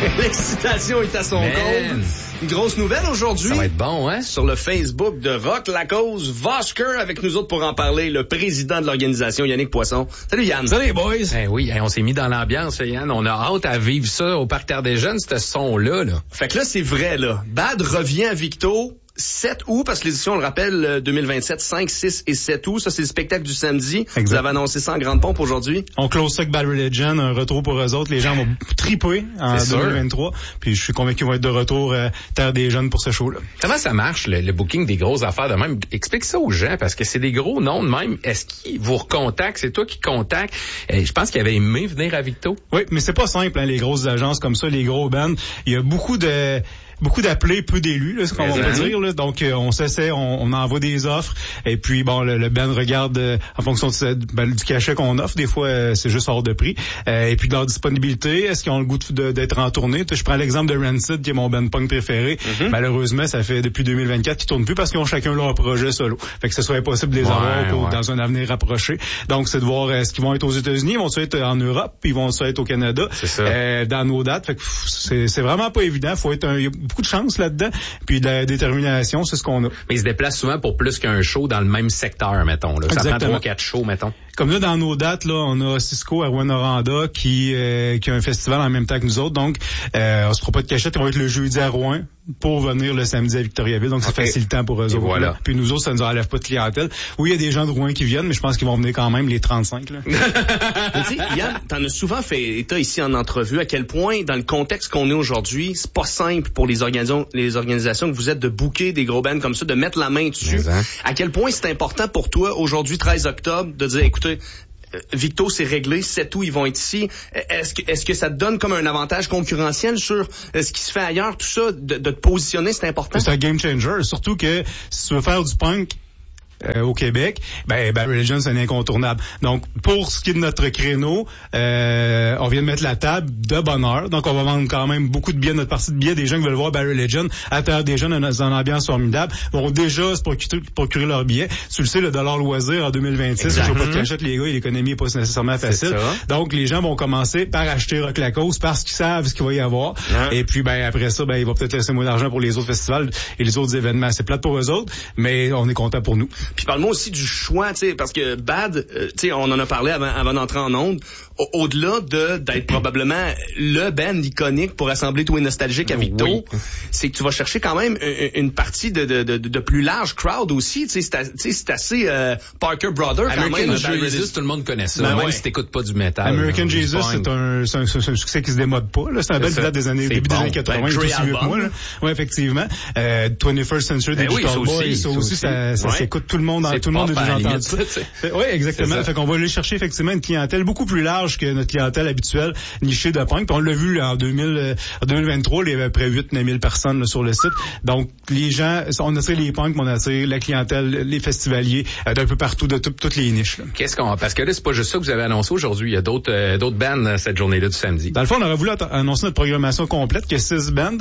L'excitation est à son comble. Une grosse nouvelle aujourd'hui. Ça va être bon, hein? Sur le Facebook de Rock la Cause, Vosker avec nous autres pour en parler, le président de l'organisation, Yannick Poisson. Salut Yann. Salut les boys. Oui, on s'est mis dans l'ambiance, Yann. On a hâte à vivre ça au Parterre des Jeunes, ce son-là. Là. Fait que là, c'est vrai, là. Bad revient à Victo 7 août, parce que l'édition, on le rappelle, 2027, 5, 6 et 7 août. Ça, c'est le spectacle du samedi. Exact. Vous avez annoncé ça en grande pompe aujourd'hui. On close ça avec Bad Religion, un retour pour eux autres. Les gens vont triper en 2023. Puis je suis convaincu qu'ils vont être de retour Terre des Jeunes pour ce show-là. Comment ça marche, le booking des grosses affaires de même? Explique ça aux gens, parce que c'est des gros noms de même. Est-ce qu'ils vous recontactent? C'est toi qui contactes? Je pense qu'ils avaient aimé venir à Victo. Oui, mais c'est pas simple, hein, les grosses agences comme ça, les gros bands. Il y a beaucoup d'appelés, peu d'élus, là, ce qu'on va dire. Là. Donc, on s'essaie, on envoie des offres. Et puis, bon, le band regarde en fonction du cachet qu'on offre. Des fois, c'est juste hors de prix. Et puis, de leur disponibilité, est-ce qu'ils ont le goût d'être en tournée? Je prends l'exemple de Rancid, qui est mon band punk préféré. Mm-hmm. Malheureusement, ça fait depuis 2024 qu'ils tournent plus parce qu'ils ont chacun leur projet solo. Fait que ce soit impossible de les avoir dans un avenir rapproché. Donc, c'est de voir est-ce qu'ils vont être aux États-Unis, ils vont être en Europe, puis ils vont être au Canada. C'est ça. Dans nos dates. Fait que c'est vraiment pas évident. Il y a beaucoup de chance là-dedans, puis de la détermination, c'est ce qu'on a. Mais ils se déplacent souvent pour plus qu'un show dans le même secteur, mettons. Là. Ça prend 3-4 shows, mettons. Comme là, dans nos dates, là, on a Cisco à Rouen-Noranda qui a un festival en même temps que nous autres. Donc, on se fera pas de cachette. Ils vont être le jeudi à Rouen pour venir le samedi à Victoriaville. Donc, c'est facilitant pour eux autres. Voilà. Puis nous autres, ça nous enlève pas de clientèle. Oui, il y a des gens de Rouen qui viennent, mais je pense qu'ils vont venir quand même les 35. Là. Tu sais, Yann, t'en as souvent fait état ici en entrevue à quel point, dans le contexte qu'on est aujourd'hui, c'est pas simple pour les organisations que vous êtes de booker des gros bands comme ça, de mettre la main dessus. À quel point c'est important pour toi, aujourd'hui, 13 octobre, de dire, écoutez, Victo, c'est réglé, 7 août, ils vont être ici. Est-ce que ça te donne comme un avantage concurrentiel sur ce qui se fait ailleurs, tout ça, de te positionner, c'est important? C'est un game changer, surtout que si tu veux faire du punk au Québec, Bad Religion, c'est un incontournable. Donc, pour ce qui est de notre créneau, on vient de mettre la table de bonne heure. Donc, on va vendre quand même beaucoup de billets, notre partie de billets. Des gens qui veulent voir Bad Religion à Terre des Jeunes dans une ambiance formidable vont déjà se procurer leurs billets. Tu le sais, le dollar loisir en 2026, je ne pas de cachette, les gars, et l'économie n'est pas nécessairement facile. Donc, les gens vont commencer par acheter Rock la Cause parce qu'ils savent ce qu'il va y avoir. Et puis, après ça, il va peut-être laisser moins d'argent pour les autres festivals et les autres événements. C'est plate pour eux autres, mais on est content pour nous. Puis parle-moi aussi du choix, tu sais, parce que Bad, tu sais, on en a parlé avant d'entrer en onde. Au-delà d'être probablement le band iconique pour rassembler tous les nostalgiques à Victo, c'est que tu vas chercher quand même une partie de plus large crowd aussi. Tu sais, c'est assez Parker Brothers quand même. American Jesus, tout le monde connaît ça, même si t'écoques pas du métal. American Jesus, c'est un succès qui se démode pas. Là, c'est un band qui date des années début des années 80, il est aussi vieux que moi. Oui, effectivement. 21st Century des Guitar Boys, ça aussi, ça s'écoute tout le monde. Tout le monde a déjà entendu ça. Oui, exactement. Fait qu'on va aller chercher effectivement une clientèle beaucoup plus large que notre clientèle habituelle nichée de punk. Puis on l'a vu là, en 2023, il y avait à peu près 8-9 000 personnes là, sur le site. Donc, les gens, on attire les punks, mais on attire la clientèle, les festivaliers, d'un peu partout, de toutes les niches. Là. Parce que là, c'est pas juste ça que vous avez annoncé aujourd'hui. Il y a d'autres bands cette journée-là du samedi. Dans le fond, on aurait voulu annoncer notre programmation complète, qui est 6 bands.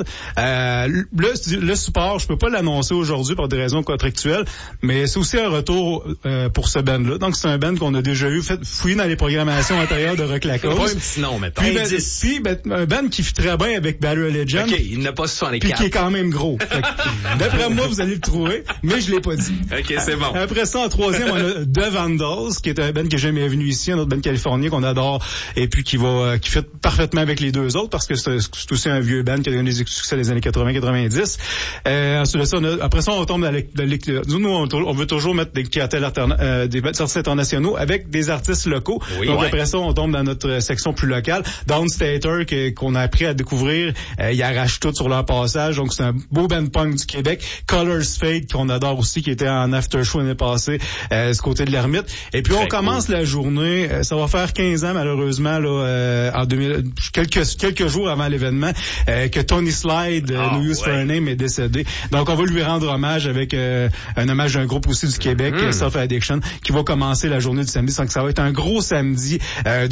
Le support, je peux pas l'annoncer aujourd'hui pour des raisons contractuelles, mais c'est aussi un retour pour ce band-là. Donc, c'est un band qu'on a déjà eu, fouillé dans les programmations antérieures de Rock la Cause. Pas un petit nom, mettons. Puis, un band qui fit très bien avec Bad Religion. OK, il n'a pas 64. Puis qui est quand même gros. D'après moi, vous allez le trouver, mais je l'ai pas dit. OK, c'est bon. Après ça, en troisième, on a The Vandals, qui est un band que j'ai jamais venu ici, un autre band californien qu'on adore, et puis qui fit parfaitement avec les deux autres, parce que c'est aussi un vieux band qui a donné des succès des années 80-90. Ensuite de ça, après ça, on tombe dans nous, on veut toujours mettre des clientèles des artistes internationaux avec des artistes locaux. Donc après ça, on tombe dans notre section plus locale. Downstater, qu'on a appris à découvrir, ils arrachent tout sur leur passage. Donc c'est un beau band punk du Québec. Colors Fade, qu'on adore aussi, qui était en after show l'année passée, ce côté de l'Ermite. Et puis on commence la journée, ça va faire 15 ans malheureusement là, en 2000, quelques jours avant l'événement, que Tony Slide, No Use for a Name, est décédé. Donc on va lui rendre hommage avec un hommage d'un groupe aussi du Québec, Self Addiction, qui va commencer la journée du samedi. Donc ça va être un gros samedi de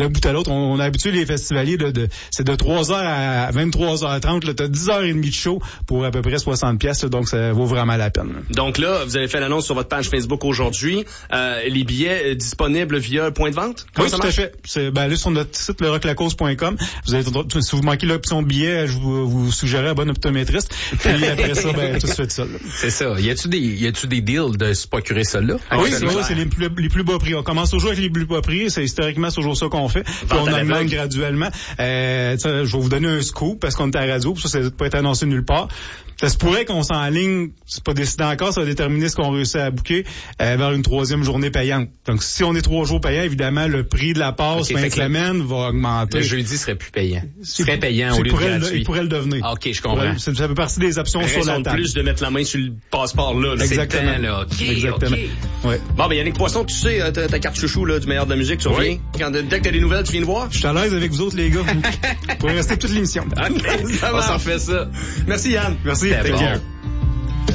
d'un bout à l'autre. On a habitué les festivaliers c'est de 3h à 23h30. Là, t'as 10h30 de show pour à peu près 60$. Donc, ça vaut vraiment la peine. Donc là, vous avez fait l'annonce sur votre page Facebook aujourd'hui. Les billets disponibles via point de vente? Oui, tout à fait. C'est, allez sur notre site, leroclacause.com. Si vous manquez l'option billet, je vous suggérerais un bon optométriste. Puis après ça, tout se fait ça. C'est ça. Y a-tu des deals de se procurer ça là? Oui, c'est les plus bas prix. On commence toujours avec les plus bas prix. C'est historiquement toujours ça qu'on fait. Puis on augmente graduellement. Je vais vous donner un scoop parce qu'on est à la radio. Ça peut pas être annoncé nulle part. Ça se pourrait qu'on s'enligne, c'est pas décidé encore, ça va déterminer ce qu'on réussit à booker vers une 3e journée payante. Donc, si on est 3 jours payants, évidemment, le prix de la passe fin de semaine va augmenter. Le jeudi serait plus payant. Serait payant au lieu de gratuit. Il pourrait le devenir. OK, je comprends. Ça fait partie des options sur la table. Plus de mettre la main sur le passeport là. Exactement. Là. Okay, exactement. Okay. Ouais. Bon, Yannick Poisson, tu sais, ta carte chouchou là, du meilleur de la musique, tu reviens. Dès que t'as des nouvelles, tu viens de voir. Je suis à l'aise avec vous autres, les gars. Vous pouvez rester toute l'émission. OK, on s'en fait ça. Merci, Yann. Merci. Take care.